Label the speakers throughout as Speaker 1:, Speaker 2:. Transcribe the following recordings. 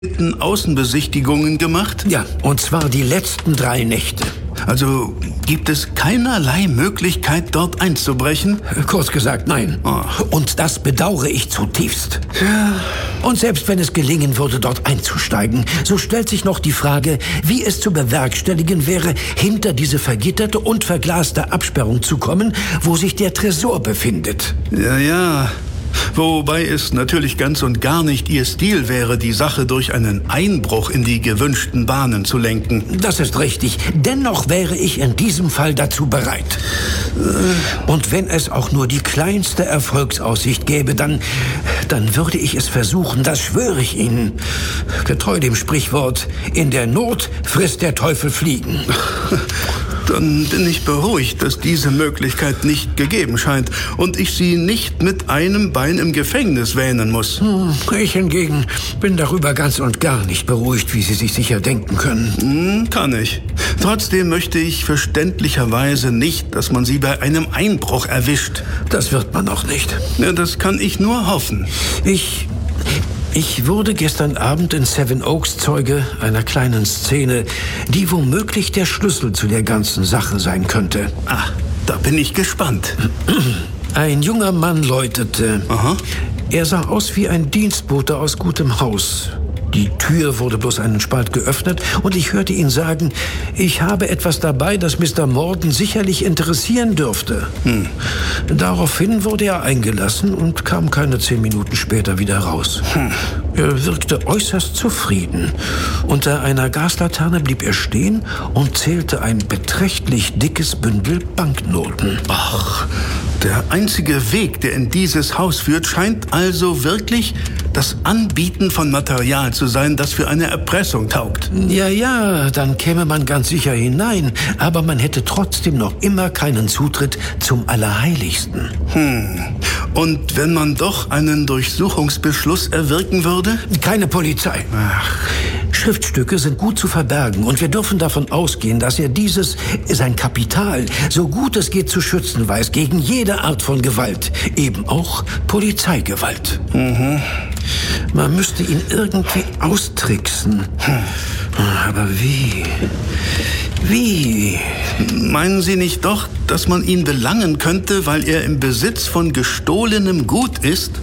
Speaker 1: Außenbesichtigungen gemacht?
Speaker 2: Ja, und zwar die letzten 3 Nächte.
Speaker 1: Also gibt es keinerlei Möglichkeit, dort einzubrechen?
Speaker 2: Kurz gesagt, nein.
Speaker 1: Oh.
Speaker 2: Und das bedauere ich zutiefst.
Speaker 1: Ja.
Speaker 2: Und selbst wenn es gelingen würde, dort einzusteigen, so stellt sich noch die Frage, wie es zu bewerkstelligen wäre, hinter diese vergitterte und verglaste Absperrung zu kommen, wo sich der Tresor befindet.
Speaker 1: Ja. Wobei es natürlich ganz und gar nicht Ihr Stil wäre, die Sache durch einen Einbruch in die gewünschten Bahnen zu lenken.
Speaker 2: Das ist richtig. Dennoch wäre ich in diesem Fall dazu bereit. Und wenn es auch nur die kleinste Erfolgsaussicht gäbe, dann würde ich es versuchen, das schwöre ich Ihnen. Getreu dem Sprichwort, in der Not frisst der Teufel Fliegen.
Speaker 1: Dann bin ich beruhigt, dass diese Möglichkeit nicht gegeben scheint und ich Sie nicht mit einem Bein im Gefängnis wähnen muss.
Speaker 2: Ich hingegen bin darüber ganz und gar nicht beruhigt, wie Sie sich sicher denken können.
Speaker 1: Kann ich. Trotzdem möchte ich verständlicherweise nicht, dass man Sie bei einem Einbruch erwischt.
Speaker 2: Das wird man auch nicht.
Speaker 1: Ja, das kann ich nur hoffen.
Speaker 2: Ich wurde gestern Abend in Seven Oaks Zeuge einer kleinen Szene, die womöglich der Schlüssel zu der ganzen Sache sein könnte.
Speaker 1: Da bin ich gespannt.
Speaker 2: Ein junger Mann läutete.
Speaker 1: Aha.
Speaker 2: Er sah aus wie ein Dienstbote aus gutem Haus. Die Tür wurde bloß einen Spalt geöffnet und ich hörte ihn sagen, ich habe etwas dabei, das Mr. Morden sicherlich interessieren dürfte. Daraufhin wurde er eingelassen und kam keine 10 Minuten später wieder raus. Er wirkte äußerst zufrieden. Unter einer Gaslaterne blieb er stehen und zählte ein beträchtlich dickes Bündel Banknoten.
Speaker 1: Ach, der einzige Weg, der in dieses Haus führt, scheint also wirklich das Anbieten von Material zu sein, das für eine Erpressung taugt.
Speaker 2: Ja, dann käme man ganz sicher hinein, aber man hätte trotzdem noch immer keinen Zutritt zum Allerheiligsten.
Speaker 1: Und wenn man doch einen Durchsuchungsbeschluss erwirken würde?
Speaker 2: Keine Polizei. Schriftstücke sind gut zu verbergen und wir dürfen davon ausgehen, dass er sein Kapital, so gut es geht zu schützen weiß, gegen jede Art von Gewalt, eben auch Polizeigewalt. Man müsste ihn irgendwie austricksen. Aber wie? Wie?
Speaker 1: Meinen Sie nicht doch, dass man ihn belangen könnte, weil er im Besitz von gestohlenem Gut ist?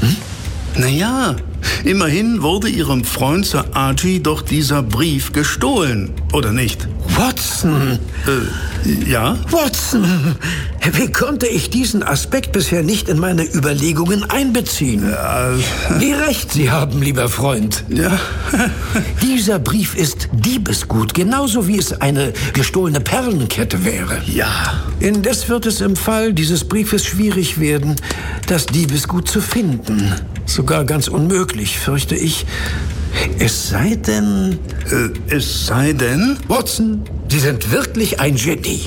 Speaker 1: Naja, immerhin wurde Ihrem Freund Sir Archie doch dieser Brief gestohlen, oder nicht?
Speaker 2: Watson!
Speaker 1: Ja?
Speaker 2: Watson! Wie konnte ich diesen Aspekt bisher nicht in meine Überlegungen einbeziehen? Wie recht Sie haben, lieber Freund.
Speaker 1: Ja.
Speaker 2: Dieser Brief ist Diebesgut, genauso wie es eine gestohlene Perlenkette wäre.
Speaker 1: Ja.
Speaker 2: Indes wird es im Fall dieses Briefes schwierig werden, das Diebesgut zu finden. Sogar ganz unmöglich, fürchte ich. Es sei denn...
Speaker 1: Es sei denn?
Speaker 2: Watson, Sie sind wirklich ein Genie.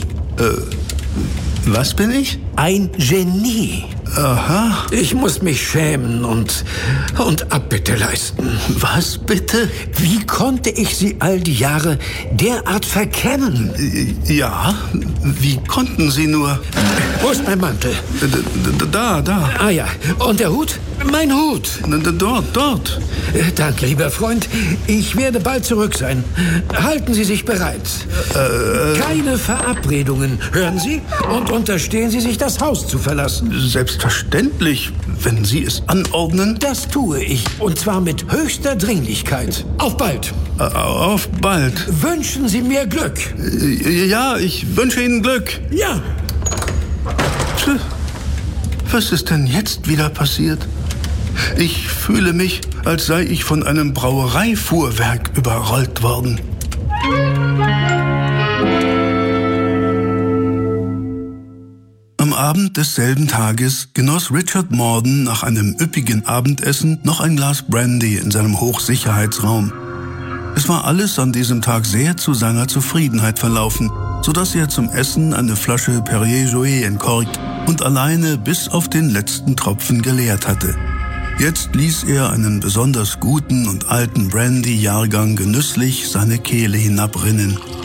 Speaker 1: Was bin ich?
Speaker 2: Ein Genie.
Speaker 1: Aha.
Speaker 2: Ich muss mich schämen und Abbitte leisten.
Speaker 1: Was bitte?
Speaker 2: Wie konnte ich Sie all die Jahre derart verkennen?
Speaker 1: Ja, wie konnten Sie nur?
Speaker 2: Wo ist mein Mantel?
Speaker 1: Da.
Speaker 2: Ah ja, und der Hut? Mein Hut.
Speaker 1: Dort.
Speaker 2: Danke, lieber Freund. Ich werde bald zurück sein. Halten Sie sich bereit. Keine Verabredungen, hören Sie? Und unterstehen Sie sich, das Haus zu verlassen.
Speaker 1: Selbstverständlich, wenn Sie es anordnen.
Speaker 2: Das tue ich, und zwar mit höchster Dringlichkeit. Auf bald.
Speaker 1: Auf bald.
Speaker 2: Wünschen Sie mir Glück.
Speaker 1: Ja, ich wünsche Ihnen Glück.
Speaker 2: Ja.
Speaker 1: Was ist denn jetzt wieder passiert? Ich fühle mich, als sei ich von einem Brauereifuhrwerk überrollt worden. Am Abend desselben Tages genoss Richard Morden nach einem üppigen Abendessen noch ein Glas Brandy in seinem Hochsicherheitsraum. Es war alles an diesem Tag sehr zu seiner Zufriedenheit verlaufen, sodass er zum Essen eine Flasche Perrier-Jouet entkorkt und alleine bis auf den letzten Tropfen geleert hatte. Jetzt ließ er einen besonders guten und alten Brandy-Jahrgang genüsslich seine Kehle hinabrinnen.